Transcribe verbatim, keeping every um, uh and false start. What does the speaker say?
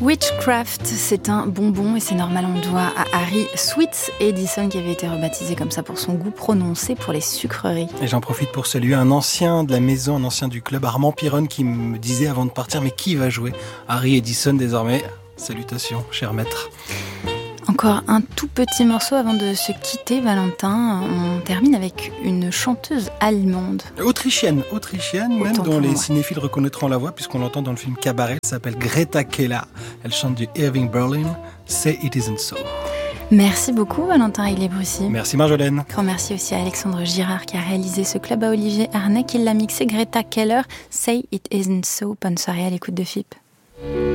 Witchcraft, c'est un bonbon et c'est normal, on le doit à Harry Sweets Edison qui avait été rebaptisé comme ça pour son goût prononcé pour les sucreries. Et j'en profite pour saluer un ancien de la maison, un ancien du club, Armand Pironne, qui me disait avant de partir, mais qui va jouer Harry Edison désormais? Salutations, cher maître. Encore un tout petit morceau avant de se quitter, Valentin. On termine avec une chanteuse allemande. Autrichienne, autrichienne, même Autant dont les moi. cinéphiles reconnaîtront la voix, puisqu'on l'entend dans le film Cabaret. Elle s'appelle Greta Keller. Elle chante du Irving Berlin, Say It Isn't So. Merci beaucoup, Valentin Aiglet-Brucy. Merci Marjolaine. Grand merci aussi à Alexandre Girard qui a réalisé ce club, à Olivier Arnay qui l'a mixé. Greta Keller, Say It Isn't So. Bonne soirée à l'écoute de F I P.